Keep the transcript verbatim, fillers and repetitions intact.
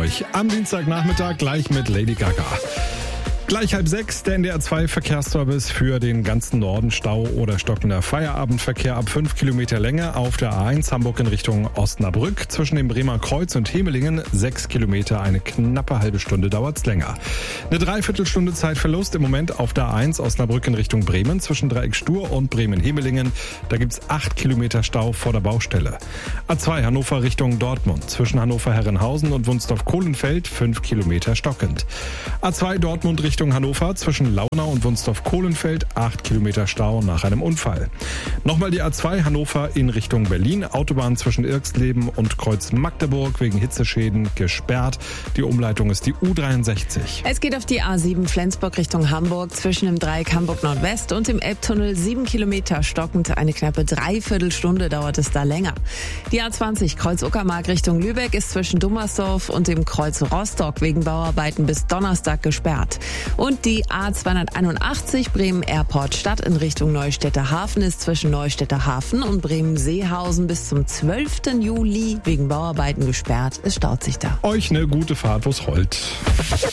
durch. Am Dienstagnachmittag gleich mit Lady Gaga. Gleich halb sechs, der N D R zwei Verkehrsservice für den ganzen Norden. Stau oder stockender Feierabendverkehr ab fünf Kilometer Länge auf der A eins Hamburg in Richtung Osnabrück. Zwischen dem Bremer Kreuz und Hemelingen sechs Kilometer, eine knappe halbe Stunde dauert's länger. Eine Dreiviertelstunde Zeitverlust im Moment auf der A eins Osnabrück in Richtung Bremen zwischen Dreieck Stur und Bremen-Hemelingen. Da gibt's acht Kilometer Stau vor der Baustelle. A zwei Hannover Richtung Dortmund zwischen Hannover-Herrenhausen und Wunstorf-Kohlenfeld fünf Kilometer stockend. A zwei Dortmund Richtung Hannover zwischen Launau und Wunstorf-Kohlenfeld acht Kilometer Stau nach einem Unfall. Nochmal die A zwei Hannover in Richtung Berlin. Autobahn zwischen Irxleben und Kreuz Magdeburg wegen Hitzeschäden gesperrt. Die Umleitung ist die U dreiundsechzig. Es geht auf die A sieben Flensburg Richtung Hamburg zwischen dem Dreieck Hamburg Nordwest und dem Elbtunnel sieben Kilometer stockend. Eine knappe Dreiviertelstunde dauert es da länger. Die A zwanzig Kreuz Uckermark Richtung Lübeck ist zwischen Dummersdorf und dem Kreuz Rostock wegen Bauarbeiten bis Donnerstag gesperrt. Und die A zweihunderteinundachtzig Bremen Airport Stadt in Richtung Neustädter Hafen ist zwischen Neustädter Hafen und Bremen-Seehausen bis zum zwölften Juli wegen Bauarbeiten gesperrt. Es staut sich da. Euch eine gute Fahrt, wo's rollt.